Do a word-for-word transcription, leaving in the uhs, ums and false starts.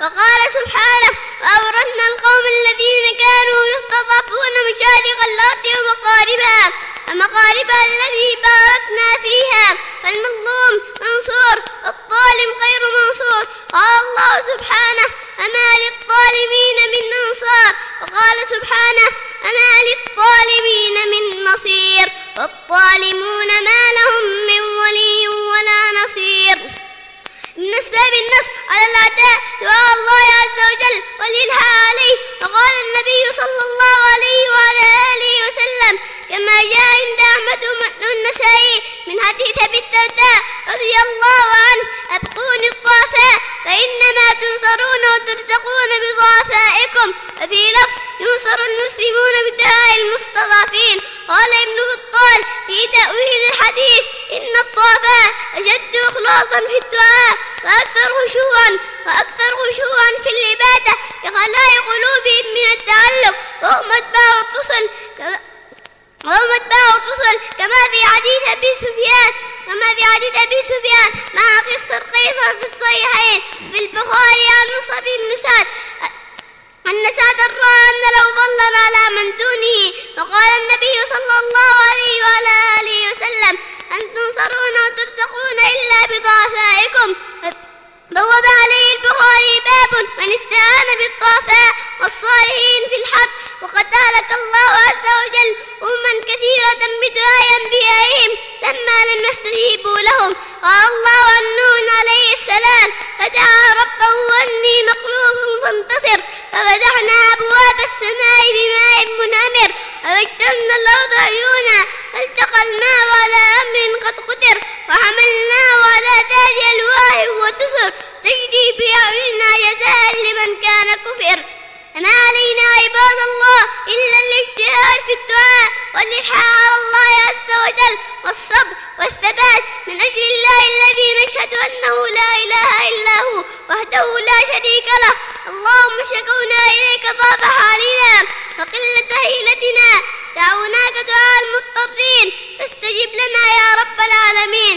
وقال سبحانه: وأورثنا القوم الذين كانوا يستضعفون مشارق الأرض ومغاربها ومغاربها التي باركنا فيها فالمظلوم منصور والظالم غير منصور. قال الله سبحانه: أما للظالمين من أنصار. وقال سبحانه: أما للظالمين من نصير. والظالمون ما لهم من ولي ولا نصير. من أسباب النصر على الأعداء دعاء الله عز وجل والإلحاح عليه. وقال النبي صلى الله عليه وعلى آله وسلم كما جاء عند أحمد والنسائي من حديث أبي الدرداء رضي الله عنه: أبقوني الضعفاء فإنما تنصرون وترزقون بضعفائكم. وفي لفظ: ينصر المسلمون بدعاء المستضعفين. قال ابن بطال في تأويل الحديث: إن الضعفاء أشد إخلاصا في الدعاء وأكثر خشوعا وأكثر خشوعا في العبادة لخلاء قلوبهم من التعلق وهم أتباع الرسل كما وهم أتباع الرسل كما في حديث أبي سفيان كما في حديث أبي سفيان مع قصة قيصر في الصحيحين في البخاري عن مصعب بن سعد أن سعد رأى أن لو ظلم على من دونه. فقال النبي صلى الله عليه وعلى آله وسلم: أن تنصرون وترزقون إلا بضعفائكم. بوب عليه البخاري باب من استعان بالضعفاء والصالحين في الحق. وقد أهلك الله عز وجل أمما كثيرة بدعاء أنبيائهم لما لم يستجيبوا لهم. قال الله عن نوح عليه السلام: فدعا ربه أني مغلوب فانتصر ففتحنا أبواب السماء بماء منهمر وفجرنا الأرض عيونا فالتقى الماء على أمر قد قدر وحملناه على ذات ألواح وتسر تجري بأعيننا جزاء لمن كان كفر. فما علينا عباد الله إلا الاجتهاد في الدعاء والإلحاح على الله عز وجل والصبر والثبات من أجل الله الذي نشهد أنه لا إله إلا هو وحده لا شريك له. اللهم شكونا إليك ضعف حالنا وقلة حيلتنا، دعوناك دعاء المضطرين فاستجب لنا يا رب العالمين.